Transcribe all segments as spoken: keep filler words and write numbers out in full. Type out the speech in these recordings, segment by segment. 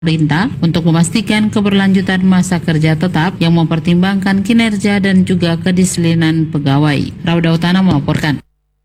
pemerintah untuk memastikan keberlanjutan masa kerja tetap yang mempertimbangkan kinerja dan juga kedisiplinan pegawai. Rauda Utana melaporkan.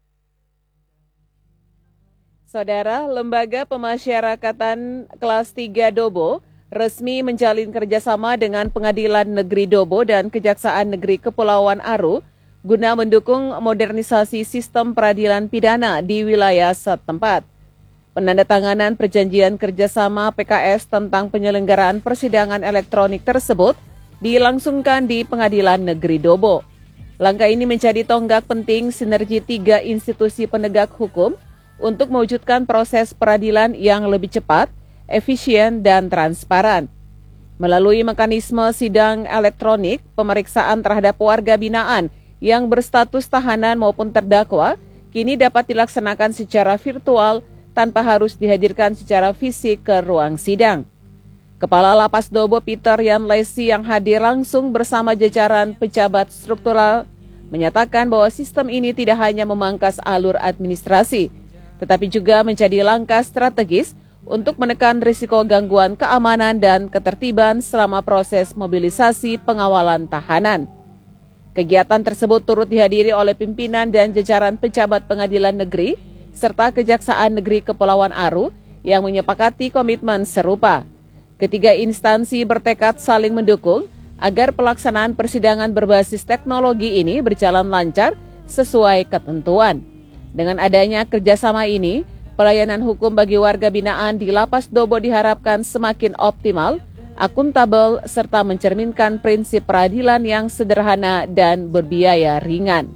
Saudara, Lembaga Pemasyarakatan Kelas tiga Dobo resmi menjalin kerjasama dengan Pengadilan Negeri Dobo dan Kejaksaan Negeri Kepulauan Aru guna mendukung modernisasi sistem peradilan pidana di wilayah setempat. Penandatanganan perjanjian kerjasama P K S tentang penyelenggaraan persidangan elektronik tersebut dilangsungkan di Pengadilan Negeri Dobo. Langkah ini menjadi tonggak penting sinergi tiga institusi penegak hukum untuk mewujudkan proses peradilan yang lebih cepat, efisien, dan transparan. Melalui mekanisme sidang elektronik, pemeriksaan terhadap warga binaan yang berstatus tahanan maupun terdakwa kini dapat dilaksanakan secara virtual tanpa harus dihadirkan secara fisik ke ruang sidang. Kepala Lapas Dobo Peter Yan Lesi yang hadir langsung bersama jajaran pejabat struktural menyatakan bahwa sistem ini tidak hanya memangkas alur administrasi, tetapi juga menjadi langkah strategis untuk menekan risiko gangguan keamanan dan ketertiban selama proses mobilisasi pengawalan tahanan. Kegiatan tersebut turut dihadiri oleh pimpinan dan jajaran pejabat pengadilan negeri serta Kejaksaan Negeri Kepulauan Aru yang menyepakati komitmen serupa. Ketiga instansi bertekad saling mendukung agar pelaksanaan persidangan berbasis teknologi ini berjalan lancar sesuai ketentuan. Dengan adanya kerjasama ini, pelayanan hukum bagi warga binaan di Lapas Dobo diharapkan semakin optimal, akuntabel, serta mencerminkan prinsip peradilan yang sederhana dan berbiaya ringan.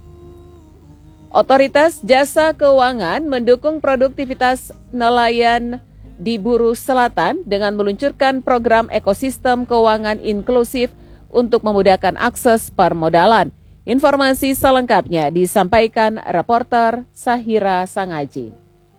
Otoritas Jasa Keuangan mendukung produktivitas nelayan di Buru Selatan dengan meluncurkan program ekosistem keuangan inklusif untuk memudahkan akses permodalan. Informasi selengkapnya disampaikan reporter Sahira Sangaji.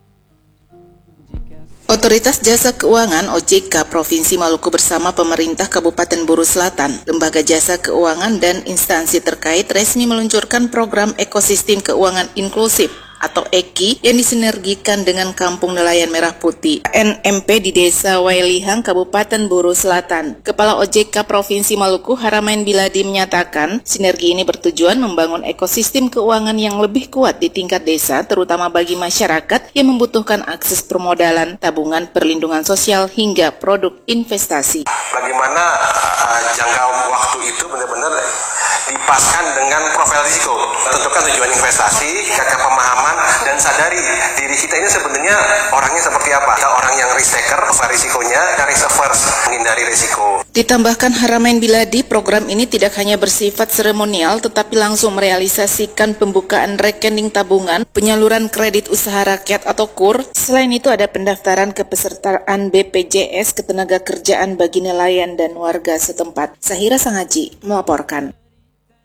Otoritas Jasa Keuangan O J K Provinsi Maluku bersama pemerintah Kabupaten Buru Selatan, Lembaga Jasa Keuangan dan instansi terkait resmi meluncurkan program ekosistem keuangan inklusif atau E K I yang disinergikan dengan Kampung Nelayan Merah Putih N M P di Desa Wailihang, Kabupaten Buru Selatan. Kepala O J K Provinsi Maluku Haramain Biladi menyatakan sinergi ini bertujuan membangun ekosistem keuangan yang lebih kuat di tingkat desa, terutama bagi masyarakat yang membutuhkan akses permodalan, tabungan, perlindungan sosial hingga produk investasi. Bagaimana uh, jangka waktu itu benar-benar dipaskan dengan profil risiko, tentukan tujuan investasi, kakak pemahaman, dan sadari diri kita ini sebenarnya orangnya seperti apa. Kita orang yang risk taker, risikonya, dan risk averse, menghindari risiko. Ditambahkan Haramain Biladi, program ini tidak hanya bersifat seremonial, tetapi langsung merealisasikan pembukaan rekening tabungan, penyaluran kredit usaha rakyat atau K U R. Selain itu ada pendaftaran kepesertaan B P J S Ketenagakerjaan bagi nelayan dan warga setempat. Sahira Sangaji melaporkan.